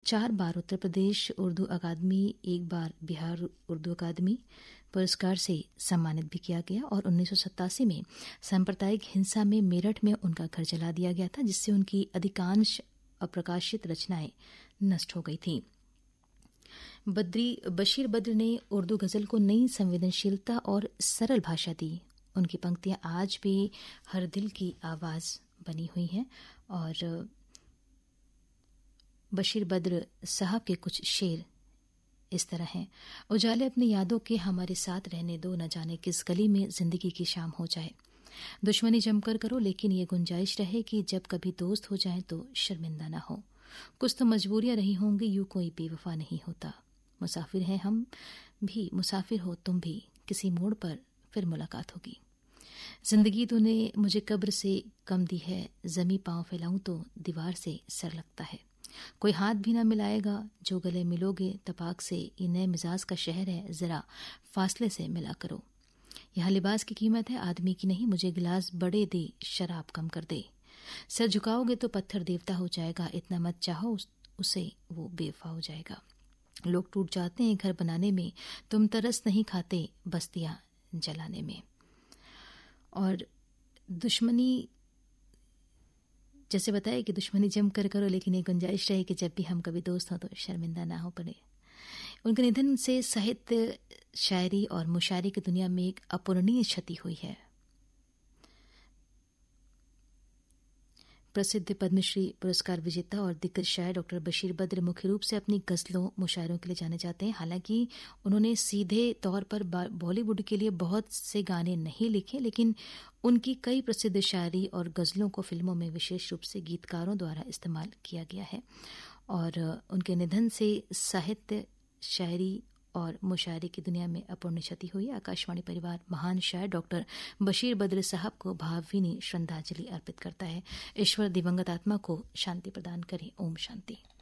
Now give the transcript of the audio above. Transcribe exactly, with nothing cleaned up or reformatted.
चार बार उत्तर प्रदेश उर्दू अकादमी, एक बार बिहार उर्दू अकादमी पुरस्कार से सम्मानित भी किया गया और उन्नीस सौ सत्तासी में सांप्रदायिक हिंसा में मेरठ में उनका घर जला दिया गया था, जिससे उनकी अधिकांश अप्रकाशित रचनाएं नष्ट हो गई थीं। बद्री बशीर बद्र ने उर्दू गजल को नई संवेदनशीलता और सरल भाषा दी। उनकी पंक्तियां आज भी हर दिल की आवाज बनी हुई हैं और बशीर बद्र साहब के कुछ शेर इस तरह हैं। उजाले अपनी यादों के हमारे साथ रहने दो, न जाने किस गली में जिंदगी की शाम हो जाए। दुश्मनी जमकर करो लेकिन ये गुंजाइश रहे कि जब कभी दोस्त हो जाए तो शर्मिंदा ना हो। कुछ तो मजबूरियां रही होंगी, यूं कोई बेवफा नहीं होता। मुसाफिर हैं हम भी, मुसाफिर हो तुम भी, किसी मोड़ पर फिर मुलाकात होगी। जिंदगी तूने मुझे कब्र से कम दी है, जमी पांव फैलाऊं तो दीवार से सर लगता है। कोई हाथ भी ना मिलाएगा, जो गले मिलोगे तपाक से। ये नए मिजाज का शहर है, जरा फासले से मिला करो। यहाँ लिबास की कीमत है आदमी की नहीं, मुझे गिलास बड़े दे, शराब कम कर दे। सर झुकाओगे तो पत्थर देवता हो जाएगा, इतना मत चाहो उसे, वो बेवफा हो जाएगा। लोग टूट जाते हैं घर बनाने में, तुम तरस नहीं खाते बस्तियां जलाने में। और दुश्मनी, जैसे बताया कि दुश्मनी जम कर करो लेकिन ये गुंजाइश रहे कि जब भी हम कभी दोस्त हों तो शर्मिंदा ना हो पड़े। उनके निधन से साहित्य, शायरी और मुशायरे की दुनिया में एक अपूरणीय क्षति हुई है। प्रसिद्ध पद्मश्री पुरस्कार विजेता और दिग्गज शायर डॉक्टर बशीर बद्र मुख्य रूप से अपनी गजलों, मुशायरों के लिए जाने जाते हैं। हालांकि उन्होंने सीधे तौर पर बॉलीवुड के लिए बहुत से गाने नहीं लिखे, लेकिन उनकी कई प्रसिद्ध शायरी और गजलों को फिल्मों में विशेष रूप से गीतकारों द्वारा इस्तेमाल किया गया है। और उनके निधन से साहित्य, शायरी और मुशायरे की दुनिया में अपूर्णीय क्षति हुई। आकाशवाणी परिवार महान शायर डॉक्टर बशीर बद्र साहब को भावभीनी श्रद्धांजलि अर्पित करता है। ईश्वर दिवंगत आत्मा को शांति प्रदान करे। ओम शांति।